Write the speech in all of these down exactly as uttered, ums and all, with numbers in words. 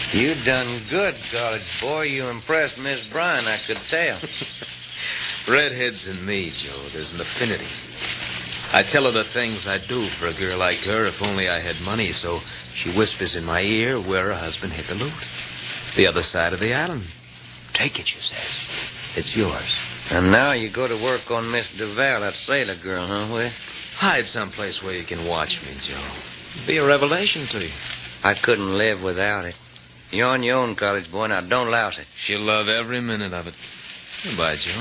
You done good, college boy. You impressed Miss Bryan, I could tell. Redheads and me, Joe, there's an affinity. I tell her the things I'd do for a girl like her if only I had money, so she whispers in my ear where her husband hid the loot. The other side of the island. Take it, she says. It's yours. And now you go to work on Miss Duval, that sailor girl, huh, Will? Hide someplace where you can watch me, Joe. Be a revelation to you. I couldn't live without it. You're on your own, college boy. Now, don't louse it. She'll love every minute of it. Goodbye, Joe.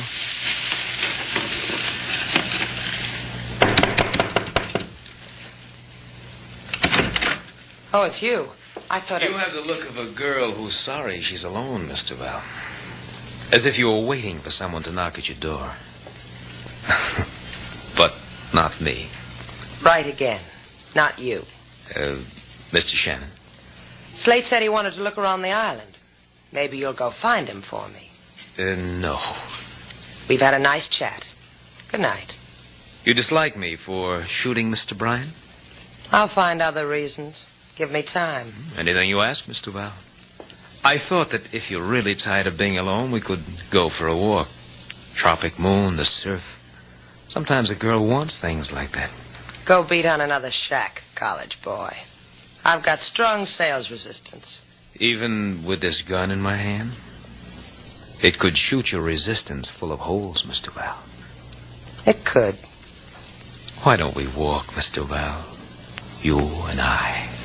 Oh, it's you. I thought You it... have the look of a girl who's sorry she's alone, Mister Val. As if you were waiting for someone to knock at your door. But not me. Right again. Not you. Uh, Mister Shannon. Slate said he wanted to look around the island. Maybe you'll go find him for me. Uh, no. We've had a nice chat. Good night. You dislike me for shooting Mister Bryan? I'll find other reasons. Give me time. Anything you ask, Mister Val. I thought that if you're really tired of being alone, we could go for a walk. Tropic moon, the surf. Sometimes a girl wants things like that. Go beat on another shack, college boy. I've got strong sales resistance. Even with this gun in my hand? It could shoot your resistance full of holes, Mister Val. It could. Why don't we walk, Mister Val? You and I.